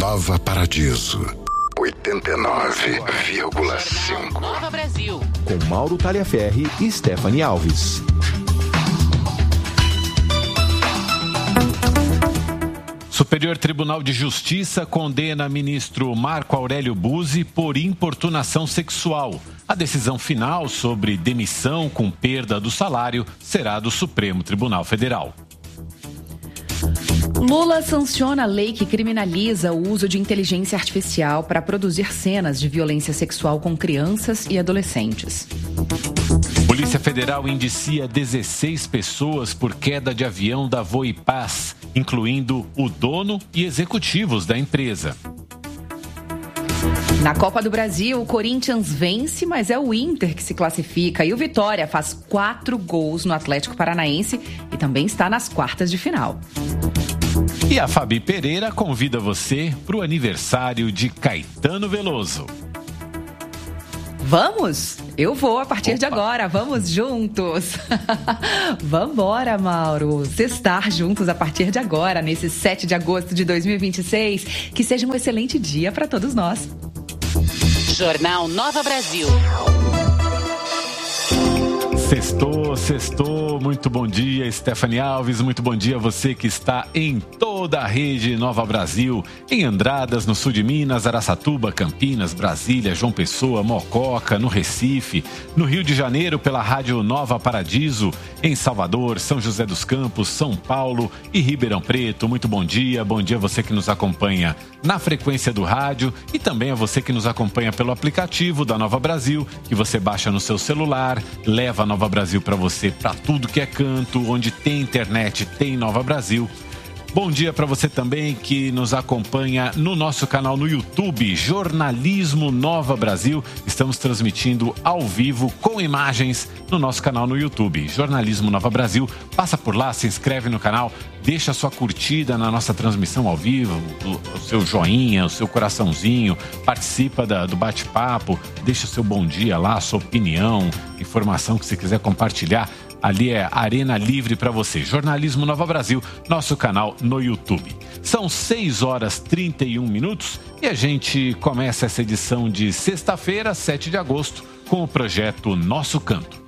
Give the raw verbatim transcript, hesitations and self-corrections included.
Nova Paradiso, oitenta e nove vírgula cinco. Nova Brasil. Com Mauro Taliaferri e Stephanie Alves. Superior Tribunal de Justiça condena ministro Marco Aurélio Buzi por importunação sexual. A decisão final sobre demissão com perda do salário será do Supremo Tribunal Federal. Lula sanciona a lei que criminaliza o uso de inteligência artificial para produzir cenas de violência sexual com crianças e adolescentes. Polícia Federal indicia dezesseis pessoas por queda de avião da Voipaz, incluindo o dono e executivos da empresa. Na Copa do Brasil, o Corinthians vence, mas é o Inter que se classifica. E o Vitória faz quatro gols no Atlético Paranaense e também está nas quartas de final. E a Fabi Pereira convida você para o aniversário de Caetano Veloso. Vamos? Eu vou a partir Opa. de agora. Vamos juntos. Vambora, Mauro. Sextar juntos a partir de agora, nesse sete de agosto de dois mil e vinte e seis. Que seja um excelente dia para todos nós. Jornal Nova Brasil. Sextou, sextou, muito bom dia, Stephanie Alves, muito bom dia a você que está em toda a rede Nova Brasil, em Andradas, no sul de Minas, Araçatuba, Campinas, Brasília, João Pessoa, Mococa, no Recife, no Rio de Janeiro pela Rádio Nova Paradiso, em Salvador, São José dos Campos, São Paulo e Ribeirão Preto. Muito bom dia, bom dia a você que nos acompanha na frequência do rádio e também a você que nos acompanha pelo aplicativo da Nova Brasil, que você baixa no seu celular, leva a Nova Brasil para você, para tudo que é canto, onde tem internet, tem Nova Brasil. Bom dia para você também que nos acompanha no nosso canal no YouTube, Jornalismo Nova Brasil. Estamos transmitindo ao vivo com imagens no nosso canal no YouTube, Jornalismo Nova Brasil. Passa por lá, se inscreve no canal, deixa a sua curtida na nossa transmissão ao vivo, o, o seu joinha, o seu coraçãozinho, participa da, do bate-papo, deixa o seu bom dia lá, a sua opinião, informação que você quiser compartilhar. Ali é Arena Livre para você. Jornalismo Nova Brasil, nosso canal no YouTube. São seis horas e trinta e um minutos e a gente começa essa edição de sexta-feira, sete de agosto, com o projeto Nosso Canto.